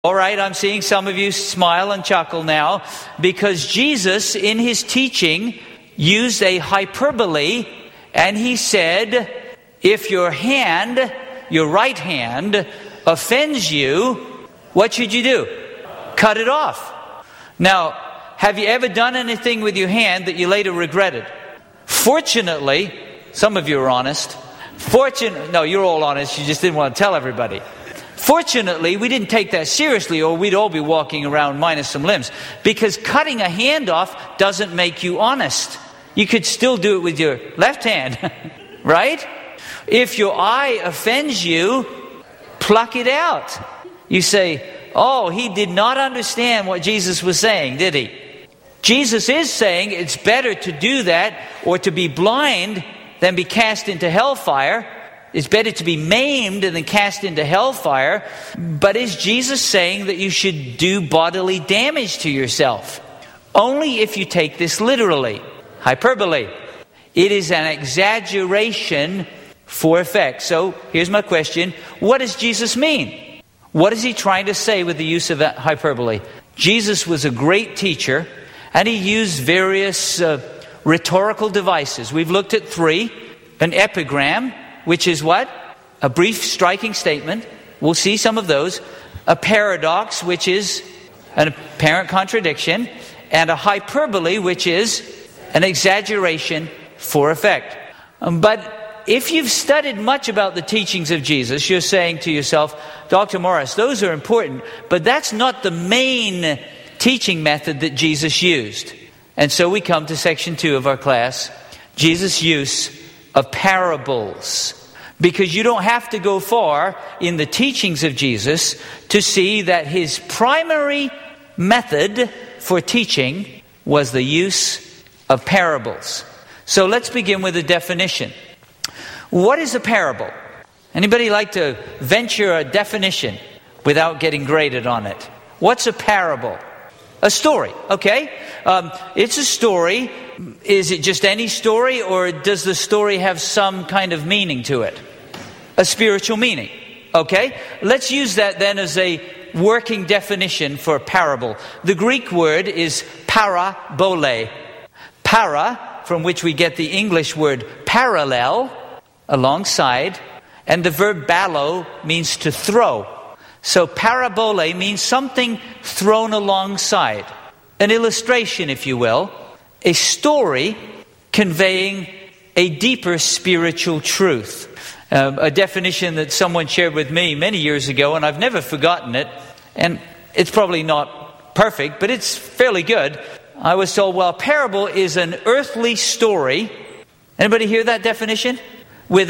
All right, I'm seeing some of you smile and chuckle now because Jesus in his teaching used a hyperbole, and he said, if your right hand, offends you, what should you do? Cut it off. Now, have you ever done anything with your hand that you later regretted? Fortunately, some of you are honest. No, you're all honest, you just didn't want to tell everybody. Fortunately, we didn't take that seriously, or we'd all be walking around minus some limbs. Because cutting a hand off doesn't make you honest. You could still do it with your left hand, right? If your eye offends you, pluck it out. You say, oh, he did not understand what Jesus was saying, did he? Jesus is saying it's better to do that or to be blind than be cast into hellfire. It's better to be maimed than cast into hellfire. But is Jesus saying that you should do bodily damage to yourself? Only if you take this literally. Hyperbole. It is an exaggeration for effect. So here's my question. What does Jesus mean? What is he trying to say with the use of that hyperbole? Jesus was a great teacher, and he used various rhetorical devices. We've looked at 3. An epigram, which is what? A brief, striking statement. We'll see some of those. A paradox, which is an apparent contradiction. And a hyperbole, which is an exaggeration for effect. But if you've studied much about the teachings of Jesus, you're saying to yourself, Dr. Morris, those are important, but that's not the main teaching method that Jesus used. And so we come to section 2 of our class, Jesus' use of parables. Because you don't have to go far in the teachings of Jesus to see that his primary method for teaching was the use of parables. So let's begin with a definition. What is a parable? Anybody like to venture a definition without getting graded on it? What's a parable? A story, okay? It's a story. Is it just any story, or does the story have some kind of meaning to it? A spiritual meaning, okay? Let's use that then as a working definition for parable. The Greek word is parabole. Para, from which we get the English word parallel, alongside, and the verb ballo means to throw. So parabole means something thrown alongside. An illustration, if you will. A story conveying a deeper spiritual truth. A definition that someone shared with me many years ago, and I've never forgotten it. And it's probably not perfect, but it's fairly good. I was told, well, a parable is an earthly story. Anybody hear that definition? With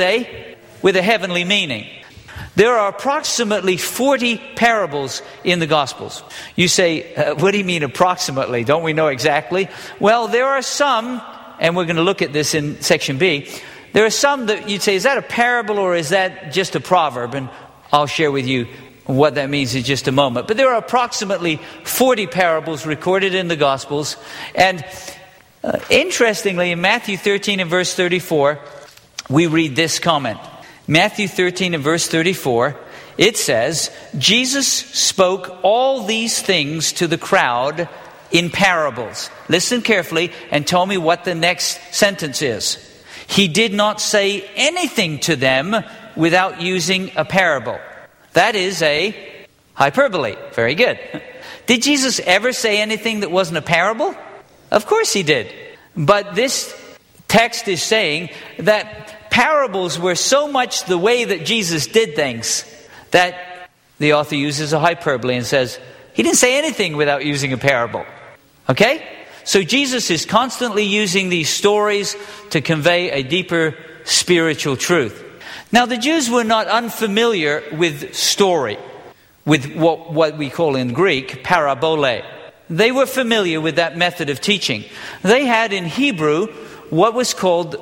a heavenly meaning. There are approximately 40 parables in the Gospels. You say, what do you mean approximately? Don't we know exactly? Well, there are some, and we're going to look at this in section B. There are some that you'd say, is that a parable or is that just a proverb? And I'll share with you what that means in just a moment. But there are approximately 40 parables recorded in the Gospels. And interestingly, in Matthew 13 and verse 34, we read this comment. Matthew 13 and verse 34, it says, Jesus spoke all these things to the crowd in parables. Listen carefully and tell me what the next sentence is. He did not say anything to them without using a parable. That is a hyperbole. Very good. Did Jesus ever say anything that wasn't a parable? Of course he did. But this text is saying that parables were so much the way that Jesus did things that the author uses a hyperbole and says, he didn't say anything without using a parable. Okay? So Jesus is constantly using these stories to convey a deeper spiritual truth. Now the Jews were not unfamiliar with story, with what we call in Greek, parabole. They were familiar with that method of teaching. They had in Hebrew what was called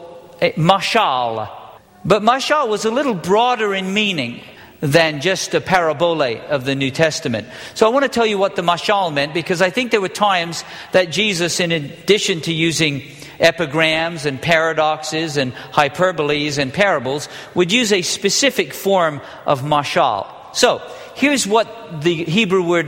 mashal. But mashal was a little broader in meaning than just a parabole of the New Testament. So I want to tell you what the mashal meant, because I think there were times that Jesus, in addition to using epigrams and paradoxes and hyperboles and parables, would use a specific form of mashal. So here's what the Hebrew word